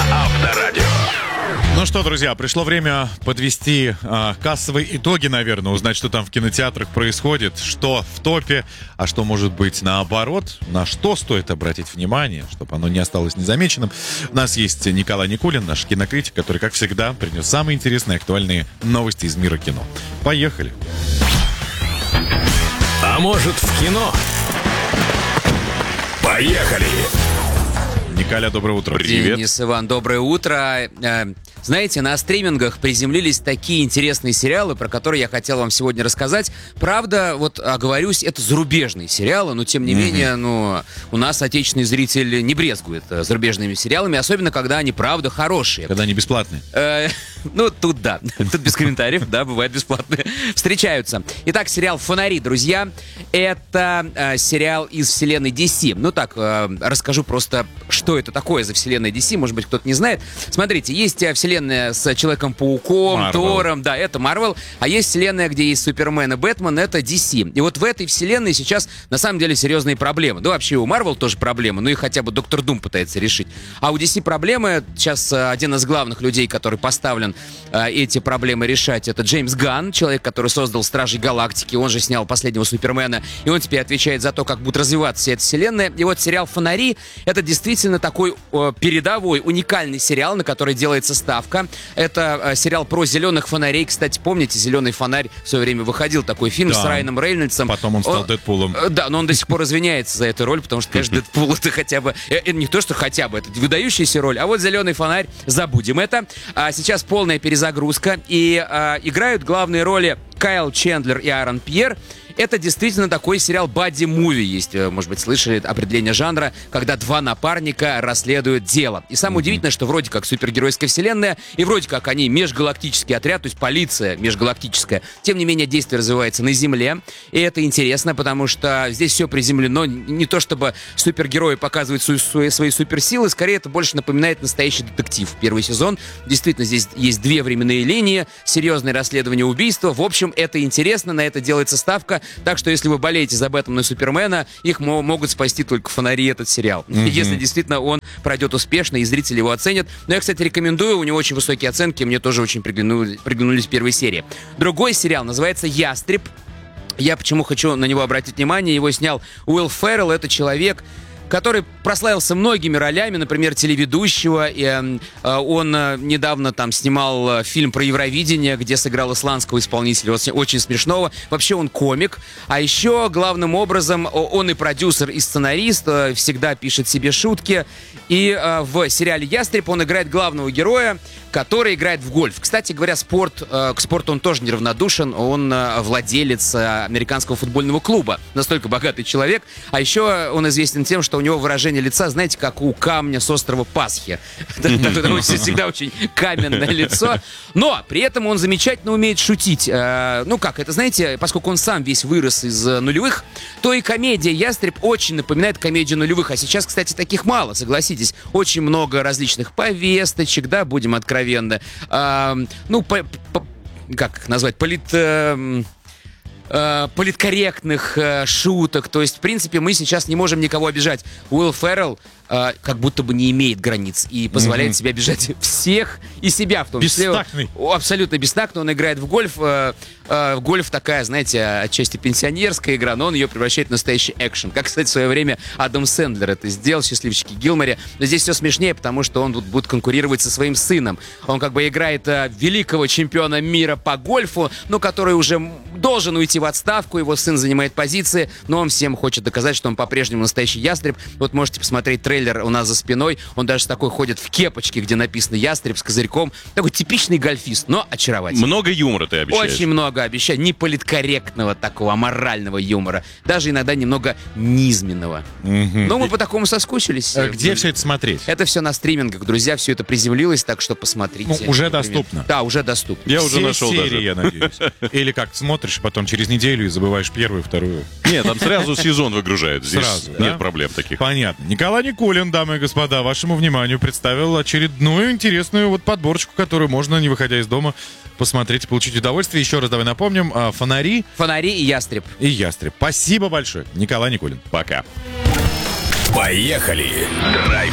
на Авторадио. Ну что, друзья, пришло время подвести кассовые итоги, наверное, узнать, что там в кинотеатрах происходит, что в топе, а что может быть наоборот, на что стоит обратить внимание, чтобы оно не осталось незамеченным. У нас есть Николай Никулин, наш кинокритик, который, как всегда, принес самые интересные, актуальные новости из мира кино. Поехали! А может, в кино? Поехали! Николя, доброе утро. Привет. Денис, Иван, доброе утро. Знаете, на стримингах приземлились такие интересные сериалы, про которые я хотел вам сегодня рассказать. Правда, вот оговорюсь, это зарубежные сериалы, но тем не менее, у нас отечественный зритель не брезгует зарубежными сериалами, особенно когда они, правда, хорошие. Когда они бесплатные. Ну, тут да. Тут без комментариев, да, бывает бесплатные. Встречаются. Итак, сериал «Фонари», друзья. Это сериал из вселенной DC. Ну так, расскажу просто, что это такое за вселенная DC. Может быть, кто-то не знает. Смотрите, есть вселенная с Человеком-пауком, Marvel. Тором, да, это Marvel. А есть вселенная, где есть Супермен и Бэтмен, это DC. И вот в этой вселенной сейчас, на самом деле, серьезные проблемы. Да, вообще у Marvel тоже проблемы, ну и хотя бы Доктор Дум пытается решить. А у DC проблемы, сейчас один из главных людей, который поставлен эти проблемы решать, это Джеймс Ганн, человек, который создал Стражей Галактики, он же снял последнего Супермена, и он теперь отвечает за то, как будет развиваться вся эта вселенная. И вот сериал «Фонари» — это действительно такой передовой, уникальный сериал, на который делается ставка. Это сериал про зеленых фонарей. Кстати, помните, «Зеленый фонарь» в свое время выходил такой фильм с Райаном Рейнольдсом. Потом он стал Дэдпулом. Да, но он до сих пор извиняется за эту роль, потому что, конечно, Дэдпул — это хотя бы... Это не то, что хотя бы, это выдающаяся роль. А вот «Зеленый фонарь», забудем это. Сейчас полная перезагрузка. И играют главные роли Кайл Чендлер и Аарон Пьер. Это действительно такой сериал бадди-муви. Есть, может быть, слышали определение жанра, когда два напарника расследуют дело. И самое удивительное, что вроде как супергеройская вселенная, и вроде как они межгалактический отряд, то есть полиция межгалактическая. Тем не менее, действие развивается на Земле. И это интересно, потому что здесь все приземлено. Не то чтобы супергерои показывают свои суперсилы, скорее это больше напоминает настоящий детектив. Первый сезон. Действительно, здесь есть две временные линии, серьезное расследование убийства. В общем, это интересно, на это делается ставка. Так что, если вы болеете за Бэтмена и Супермена, их могут спасти только «Фонари», этот сериал. Если действительно он пройдет успешно, и зрители его оценят. Но я, кстати, рекомендую, у него очень высокие оценки, мне тоже очень приглянулись первые серии. Другой сериал называется «Ястреб». Я почему хочу на него обратить внимание, его снял Уилл Феррелл, это человек, который прославился многими ролями, например, телеведущего. Он недавно там снимал фильм про Евровидение, где сыграл исландского исполнителя, очень смешного. Вообще он комик. А еще главным образом он и продюсер, и сценарист, всегда пишет себе шутки. И в сериале «Ястреб» он играет главного героя, который играет в гольф. Кстати говоря, к спорту он тоже неравнодушен. Он владелец американского футбольного клуба. Настолько богатый человек. А еще он известен тем, что у него выражение лица, знаете, как у камня с острова Пасхи. Всегда очень каменное лицо. Но при этом он замечательно умеет шутить. Ну как, это знаете, поскольку он сам весь вырос из нулевых, то и комедия «Ястреб» очень напоминает комедию нулевых. А сейчас, кстати, таких мало, согласитесь. Очень много различных повесточек, да, будем откровенны. Как их назвать? Политкорректных шуток. То есть, в принципе, мы сейчас не можем никого обижать. Уилл Феррелл как будто бы не имеет границ и позволяет себе обижать всех и себя в том числе. Бестактный. Абсолютно бестактный. Он играет в гольф. Гольф такая, знаете, отчасти пенсионерская игра, но он ее превращает в настоящий экшен. Как, кстати, в свое время Адам Сэндлер это сделал, «Счастливчики Гилморе». Но здесь все смешнее, потому что он тут будет конкурировать со своим сыном. Он как бы играет великого чемпиона мира по гольфу, но который уже должен уйти в отставку. Его сын занимает позиции, но он всем хочет доказать, что он по-прежнему настоящий ястреб. Вот можете посмотреть трейлер у нас за спиной. Он даже такой ходит в кепочке, где написано «Ястреб» с козырьком. Такой типичный гольфист, но очаровательный. Много юмора ты обещаешь. Очень много обещаю. Не политкорректного такого, аморального юмора. Даже иногда немного низменного. Но мы по такому соскучились. Где все это смотреть? Это все на стримингах, друзья. Все это приземлилось, так что посмотрите. Ну, уже доступно. Да, уже доступно. Я уже Все нашел серии, даже. я надеюсь. Или как смотришь, потом через неделю и забываешь первую, вторую. Нет, там сразу сезон выгружают. Здесь Сразу, нет да? проблем таких. Понятно. Николай Никулин, дамы и господа, вашему вниманию представил очередную интересную вот подборочку, которую можно, не выходя из дома, посмотреть и получить удовольствие. Еще раз давай напомним. «Фонари». «Фонари» и «Ястреб». И «Ястреб». Спасибо большое. Николай Никулин. Пока. Поехали! Драйв